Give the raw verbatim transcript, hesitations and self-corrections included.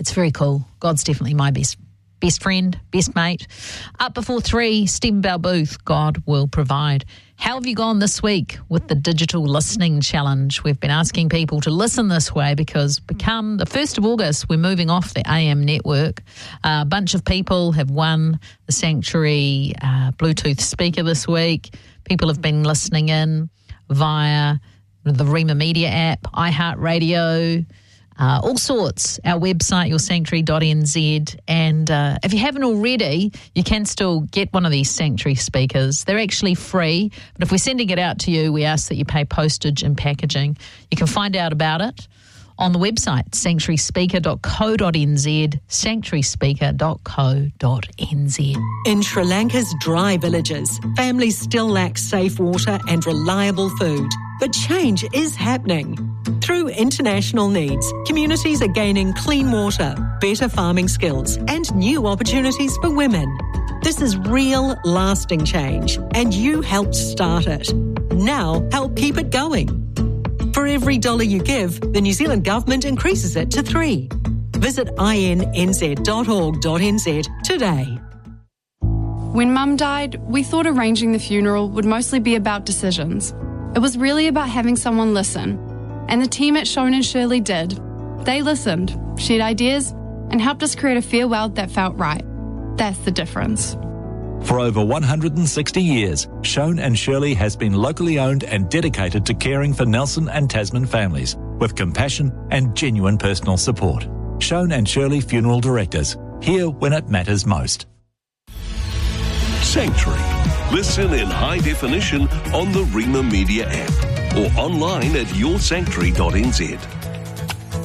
it's very cool. God's definitely my best best friend, best mate. Up before three, Stephen Bell Booth, God Will Provide. How have you gone this week with the Digital Listening Challenge? We've been asking people to listen this way because become the first of August, we're moving off the A M network. Uh, a bunch of people have won the Sanctuary uh, Bluetooth speaker this week. People have been listening in via the Rima Media app, iHeartRadio, Uh, all sorts, our website, your sanctuary dot n z. And uh, if you haven't already, you can still get one of these Sanctuary speakers. They're actually free, but if we're sending it out to you, we ask that you pay postage and packaging. You can find out about it on the website, sanctuary speaker dot co dot n z, sanctuary speaker dot co dot n z. In Sri Lanka's dry villages, families still lack safe water and reliable food. But change is happening. Through international needs, communities are gaining clean water, better farming skills, and new opportunities for women. This is real, lasting change, and you helped start it. Now, help keep it going. For every dollar you give, the New Zealand Government increases it to three. Visit i n n z dot org dot n z today. When Mum died, we thought arranging the funeral would mostly be about decisions. It was really about having someone listen. And the team at Sean and Shirley did. They listened, shared ideas, and helped us create a farewell that felt right. That's the difference. For over one hundred sixty years, Sean and Shirley has been locally owned and dedicated to caring for Nelson and Tasman families with compassion and genuine personal support. Sean and Shirley Funeral Directors, here when it matters most. Sanctuary. Listen in high definition on the Rima Media app or online at your sanctuary dot n z.